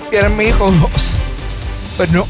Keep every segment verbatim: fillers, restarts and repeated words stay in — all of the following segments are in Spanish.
Bien, amigos, bueno,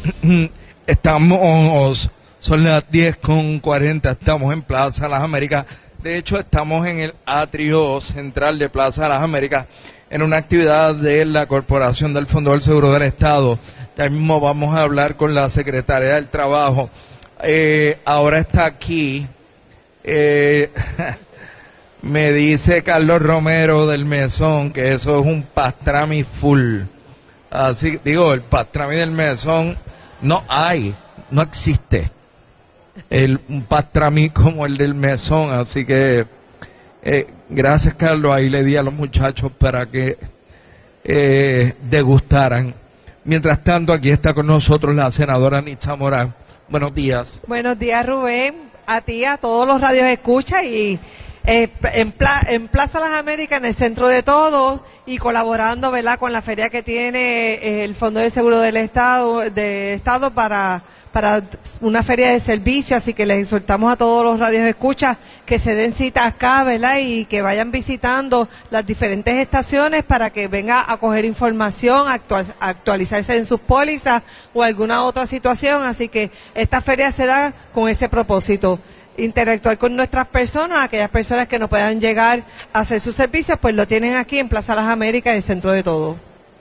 estamos, son las diez con cuarenta, estamos en Plaza Las Américas. De hecho, estamos en el atrio central de Plaza Las Américas en una actividad de la Corporación del Fondo del Seguro del Estado. Ya mismo vamos a hablar con la Secretaria del Trabajo. Eh, ahora está aquí, eh, me dice Carlos Romero del Mesón que eso es un pastrami full. Así, digo, el pastrami del Mesón no hay, no existe el, un pastrami como el del Mesón, así que eh, gracias, Carlos, ahí le di a los muchachos para que eh, degustaran. Mientras tanto, aquí está con nosotros la senadora Nitza Morán. Buenos días. Buenos días, Rubén, a ti, a todos los radios escucha y Eh, en, Pla en Plaza Las Américas, en el centro de todo, y colaborando, ¿verdad?, con la feria que tiene eh, el Fondo de Seguro del Estado, de Estado para, para una feria de servicio. Así que les exhortamos a todos los radios de escucha que se den cita acá, ¿verdad?, y que vayan visitando las diferentes estaciones para que venga a coger información, actual, actualizarse en sus pólizas o alguna otra situación. Así que esta feria se da con ese propósito: interactuar con nuestras personas, aquellas personas que no puedan llegar a hacer sus servicios, pues lo tienen aquí en Plaza Las Américas, en el centro de todo.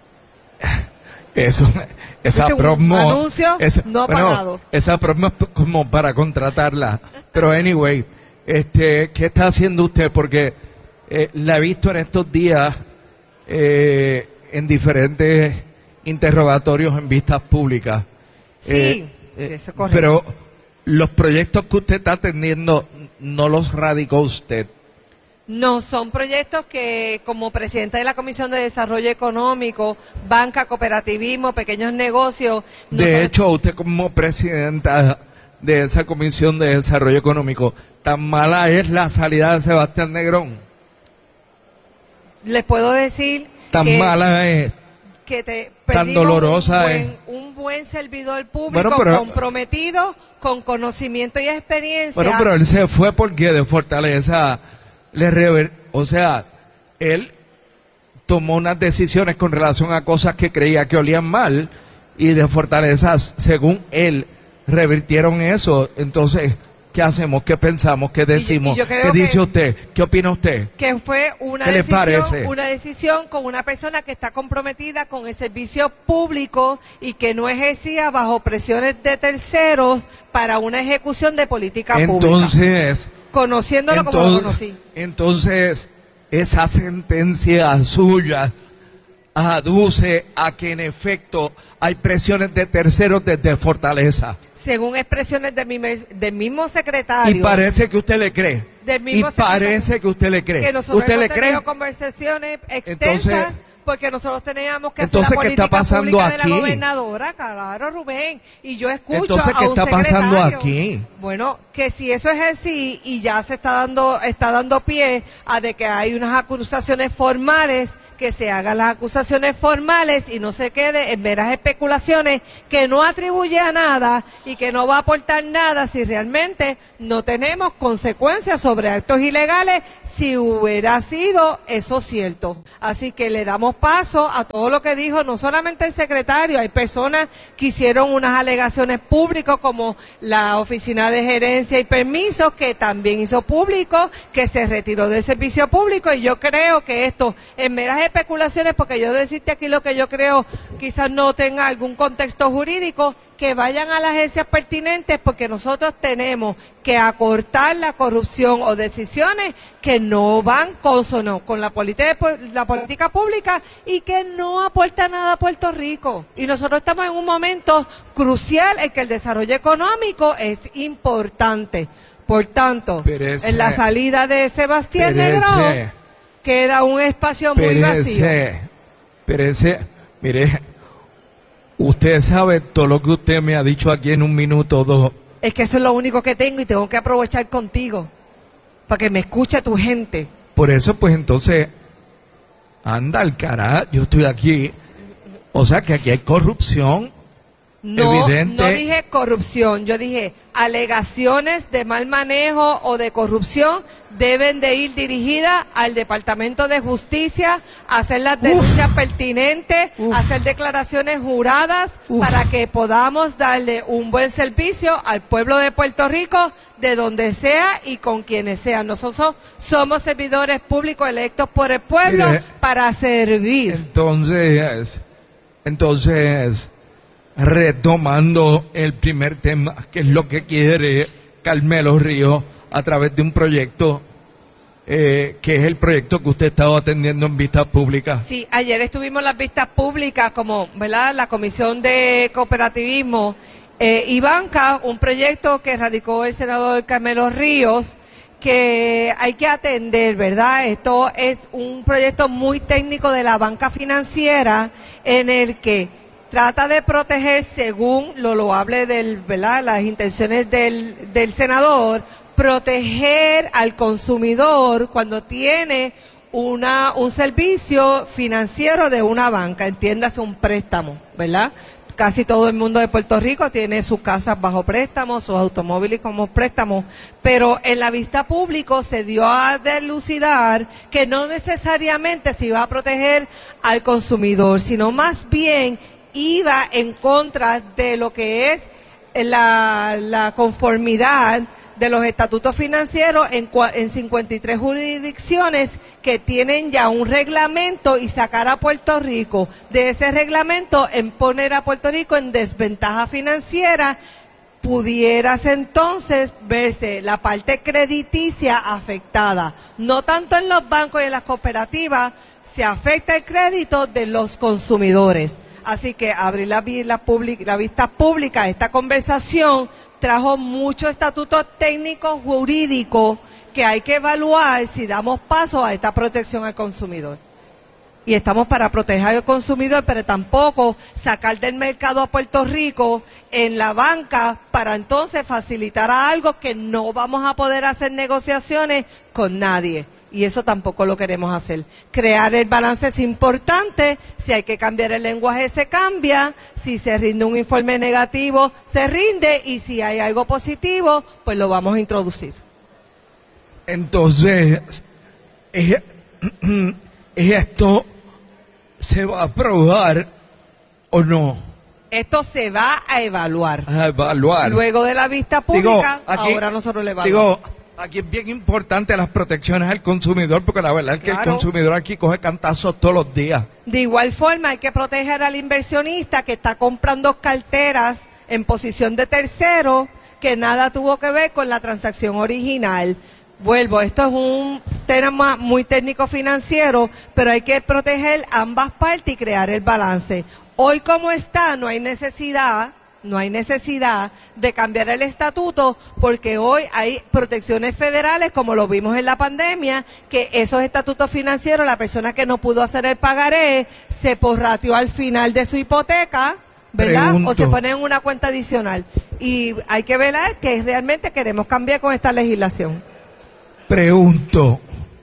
Eso, esa promo, anuncio esa, no bueno, pagado. Esa promo es como para contratarla. Pero anyway, este, ¿qué está haciendo usted? Porque eh, la he visto en estos días eh, en diferentes interrogatorios en vistas públicas. Sí, eh, sí, eh, eso es correcto. Pero los proyectos que usted está atendiendo no los radicó usted. No, son proyectos que, como presidenta de la Comisión de Desarrollo Económico, banca, cooperativismo, pequeños negocios. De nosotros... hecho, usted como presidenta de esa Comisión de Desarrollo Económico, ¿tan mala es la salida de Sebastián Negrón? Les puedo decir ¿Tan que... mala es? que te Tan dolorosa un buen, es. un buen servidor público, bueno, pero, comprometido, con conocimiento y experiencia. Bueno, pero él se fue porque de Fortaleza le rever, o sea, él tomó unas decisiones con relación a cosas que creía que olían mal, y de Fortaleza, según él, revirtieron eso. Entonces, ¿qué hacemos? ¿Qué pensamos? ¿Qué decimos? Y yo, y yo ¿Qué dice que, usted? ¿Qué opina usted? Que fue una ¿Qué decisión, le parece? una decisión con una persona que está comprometida con el servicio público y que no ejercía bajo presiones de terceros para una ejecución de política entonces, pública. Conociéndolo entonces, como lo conocí. Entonces, esa sentencia suya aduce a que en efecto hay presiones de terceros desde Fortaleza. Según expresiones de mi, del mismo secretario. Y parece que usted le cree. Del mismo y parece que usted le cree. Que nosotros ¿Usted hemos le cree? tenido conversaciones extensas. Entonces, porque nosotros teníamos que entonces, hacer la política ¿qué está pasando pública aquí? de la gobernadora, claro, Rubén, y yo escucho entonces, a ¿qué un está pasando secretario. aquí? Bueno, que si eso es así y ya se está dando está dando pie a de que hay unas acusaciones formales, que se hagan las acusaciones formales y no se quede en meras especulaciones que no atribuye a nada y que no va a aportar nada si realmente no tenemos consecuencias sobre actos ilegales, si hubiera sido eso cierto. Así que le damos paso a todo lo que dijo no solamente el secretario, hay personas que hicieron unas alegaciones públicas como la Oficina de Gerencia y Permisos, que también hizo público que se retiró del servicio público, y yo creo que esto en meras especulaciones, porque yo decirte aquí lo que yo creo quizás no tenga algún contexto jurídico, que vayan a las agencias pertinentes, porque nosotros tenemos que acortar la corrupción o decisiones que no van consono con la política, la política pública y que no aporta nada a Puerto Rico. Y nosotros estamos en un momento crucial en que el desarrollo económico es importante. Por tanto, Pérez, en la salida de Sebastián Pérez, Negrón queda un espacio muy Pérez, vacío. Pérez, mire, usted sabe todo lo que usted me ha dicho aquí en un minuto o dos. Es que eso es lo único que tengo y tengo que aprovechar contigo para que me escuche tu gente. Por eso, pues entonces, anda al carajo, yo estoy aquí. O sea que aquí hay corrupción. No, evidente. no dije corrupción, yo dije alegaciones de mal manejo o de corrupción deben de ir dirigidas al Departamento de Justicia, hacer las denuncias Uf. pertinentes, Uf. hacer declaraciones juradas Uf. para que podamos darle un buen servicio al pueblo de Puerto Rico, de donde sea y con quienes sean. Nosotros somos servidores públicos electos por el pueblo Mire, para servir. Entonces, entonces... retomando el primer tema, que es lo que quiere Carmelo Ríos a través de un proyecto, eh, que es el proyecto que usted estaba atendiendo en vistas públicas. Sí, ayer estuvimos en las vistas públicas como, ¿verdad?, la Comisión de Cooperativismo eh, y Banca, un proyecto que radicó el senador Carmelo Ríos, que hay que atender, ¿verdad? Esto es un proyecto muy técnico de la banca financiera en el que trata de proteger, según lo loable del, ¿verdad?, las intenciones del, del senador, proteger al consumidor cuando tiene una un servicio financiero de una banca, entiéndase un préstamo, ¿verdad? Casi todo el mundo de Puerto Rico tiene sus casas bajo préstamo, sus automóviles como préstamo, pero en la vista pública se dio a delucidar que no necesariamente se iba a proteger al consumidor, sino más bien iba en contra de lo que es la, la conformidad de los estatutos financieros en, en cincuenta y tres jurisdicciones que tienen ya un reglamento y sacar a Puerto Rico de ese reglamento en poner a Puerto Rico en desventaja financiera, pudieras entonces verse la parte crediticia afectada. No tanto en los bancos y en las cooperativas, se afecta el crédito de los consumidores. Así que abrir la, la, public, la vista pública a esta conversación trajo muchos estatutos técnicos jurídicos que hay que evaluar si damos paso a esta protección al consumidor. Y estamos para proteger al consumidor, pero tampoco sacar del mercado a Puerto Rico en la banca para entonces facilitar a algo que no vamos a poder hacer negociaciones con nadie. Y eso tampoco lo queremos hacer. Crear el balance es importante, si hay que cambiar el lenguaje se cambia, si se rinde un informe negativo se rinde y si hay algo positivo pues lo vamos a introducir. Entonces, ¿es, ¿esto se va a aprobar o no? Esto se va a evaluar. A evaluar. Luego de la vista pública, digo, aquí, ahora nosotros le evaluamos. Digo, aquí es bien importante las protecciones al consumidor, porque la verdad es que claro, el consumidor aquí coge cantazos todos los días. De igual forma hay que proteger al inversionista que está comprando carteras en posición de tercero, que nada tuvo que ver con la transacción original. Vuelvo, esto es un tema muy técnico financiero, pero hay que proteger ambas partes y crear el balance. Hoy como está, no hay necesidad... No hay necesidad de cambiar el estatuto porque hoy hay protecciones federales, como lo vimos en la pandemia, que esos estatutos financieros, la persona que no pudo hacer el pagaré, se porrateó al final de su hipoteca, ¿verdad? Pregunto. O se pone en una cuenta adicional. Y hay que ver que realmente queremos cambiar con esta legislación. Pregunto,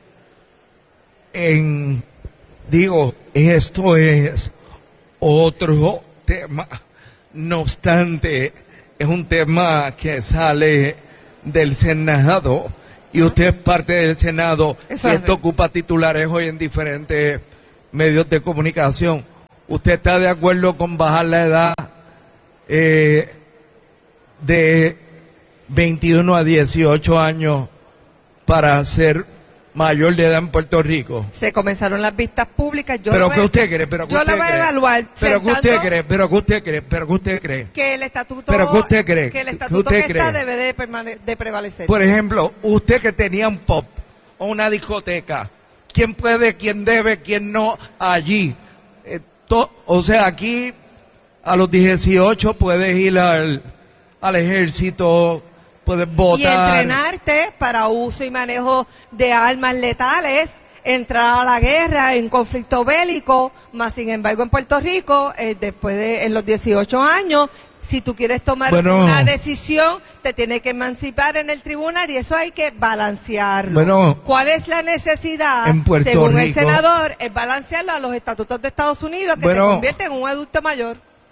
en, digo, esto es otro tema. No obstante, es un tema que sale del Senado y usted es parte del Senado. Eso y esto es. Ocupa titulares hoy en diferentes medios de comunicación. ¿Usted está de acuerdo con bajar la edad eh, de veintiuno a dieciocho años para ser mayor de edad en Puerto Rico? Se comenzaron las vistas públicas. Yo pero que usted cree, pero que yo usted lo voy cree, a evaluar. Pero que usted cree, pero que usted cree, pero que usted cree. Que el estatuto, pero que usted cree, que el estatuto que, usted que cree. está debe de, permane de prevalecer. Por ejemplo, usted que tenía un pub o una discoteca, ¿quién puede, quién debe, quién no allí? Eh, to, o sea, aquí a los dieciocho puedes ir al, al ejército, puedes votar. Y entrenarte para uso y manejo de armas letales, entrar a la guerra en conflicto bélico, más sin embargo en Puerto Rico, eh, después de en los dieciocho años, si tú quieres tomar bueno, una decisión, te tienes que emancipar en el tribunal y eso hay que balancearlo. Bueno, ¿cuál es la necesidad? En Puerto según Rico, el senador, es balancearlo a los estatutos de Estados Unidos que bueno, te convierten en un adulto mayor.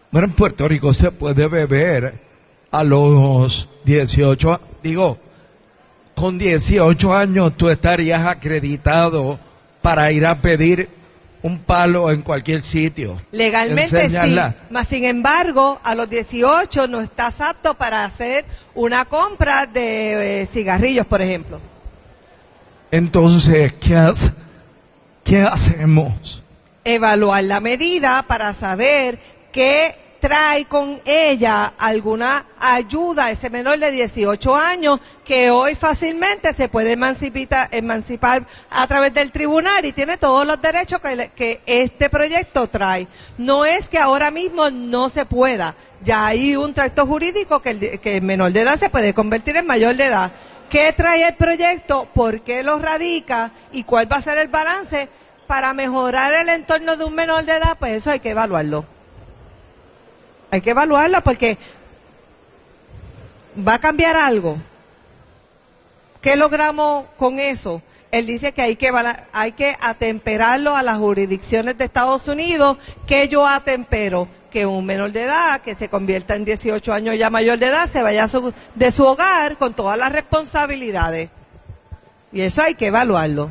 Bueno, en Puerto Rico se puede beber a los dieciocho, digo, con dieciocho años tú estarías acreditado para ir a pedir un palo en cualquier sitio. Legalmente Enseñarla. sí, mas sin embargo, a los dieciocho no estás apto para hacer una compra de eh, cigarrillos, por ejemplo. Entonces, ¿qué, hace, ¿qué hacemos? Evaluar la medida para saber qué trae con ella alguna ayuda a ese menor de dieciocho años que hoy fácilmente se puede emancipar, emancipar a través del tribunal y tiene todos los derechos que, que este proyecto trae. No es que ahora mismo no se pueda, ya hay un tracto jurídico que el, que el menor de edad se puede convertir en mayor de edad. ¿Qué trae el proyecto? ¿Por qué lo radica? ¿Y cuál va a ser el balance para mejorar el entorno de un menor de edad? Pues eso hay que evaluarlo. Hay que evaluarlo porque va a cambiar algo. ¿Qué logramos con eso? Él dice que hay que, hay que atemperarlo a las jurisdicciones de Estados Unidos. ¿Qué yo atempero? Que un menor de edad que se convierta en dieciocho años ya mayor de edad se vaya a su, de su hogar con todas las responsabilidades. Y eso hay que evaluarlo.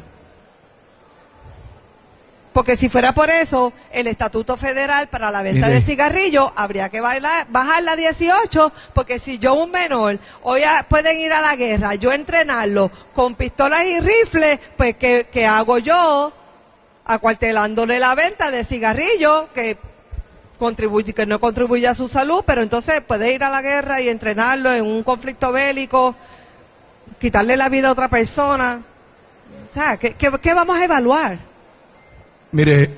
Porque si fuera por eso, el Estatuto Federal para la venta Mire. de cigarrillos habría que bailar, bajarla a dieciocho, porque si yo un menor, hoy a, pueden ir a la guerra, yo entrenarlo con pistolas y rifles, pues ¿qué, qué hago yo? Acuartelándole la venta de cigarrillos, que contribuye, que no contribuye a su salud, pero entonces puede ir a la guerra y entrenarlo en un conflicto bélico, quitarle la vida a otra persona. O sea, ¿qué, qué, qué vamos a evaluar? Mire,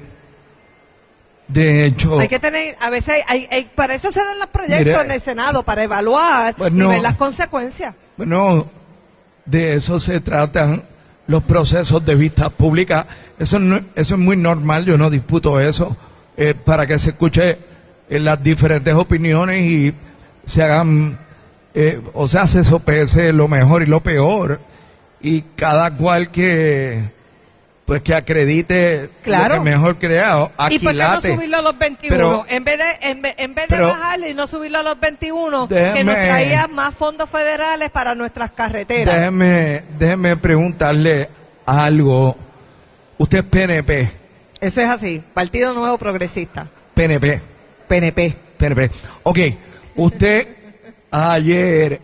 de hecho... Hay que tener, a veces, hay, hay, para eso se dan los proyectos Mire, en el Senado, para evaluar bueno, y ver las consecuencias. Bueno, de eso se tratan los procesos de vista pública. Eso, no, eso es muy normal, yo no disputo eso, eh, para que se escuche eh, las diferentes opiniones y se hagan, eh, o sea, se sopese lo mejor y lo peor, y cada cual que... pues que acredite Claro. lo que mejor creado. ¿Y por qué no Aquilate. subirlo a los veintiuno? Pero- en vez de, en, vez- en vez pero- de bajarle y no subirlo a los veintiuno, que Déjeme- nos traía más fondos federales para nuestras carreteras. Déjeme, déjeme preguntarle algo. Usted es P N P. Eso es así, Partido Nuevo Progresista, P N P. P N P. P N P. Ok, usted ayer,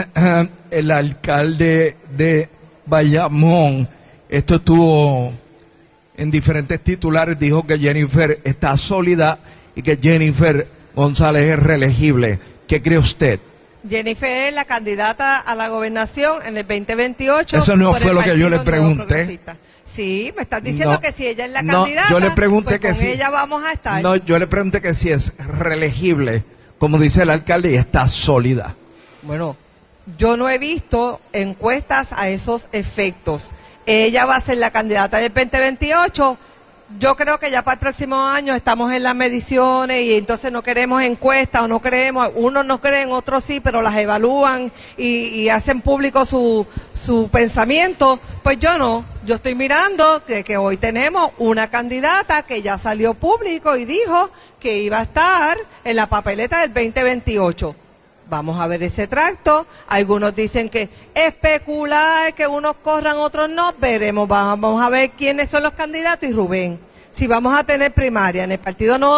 el alcalde de Bayamón, esto estuvo en diferentes titulares, dijo que Jennifer está sólida y que Jennifer González es reelegible. ¿Qué cree usted? Jennifer es la candidata a la gobernación en el veinte veintiocho. Eso no por fue el lo que yo Partido le Nuevo pregunté. Progresista. Sí, me estás diciendo No, que si ella es la no, candidata, yo le pregunté pues que con sí. ella vamos a estar. No, yo le pregunté que si es reelegible, como dice el alcalde, y está sólida. Bueno, yo no he visto encuestas a esos efectos. Ella va a ser la candidata del veinte veintiocho. Yo creo que ya para el próximo año estamos en las mediciones y entonces no queremos encuestas o no queremos, unos no creen, otros sí, pero las evalúan y, y hacen público su, su pensamiento. Pues yo no, yo estoy mirando que, que hoy tenemos una candidata que ya salió público y dijo que iba a estar en la papeleta del veinte veintiocho. Vamos a ver ese tracto. Algunos dicen que especular, que unos corran, otros no. Veremos, vamos a ver quiénes son los candidatos y Rubén. Si vamos a tener primaria en el Partido Nuevo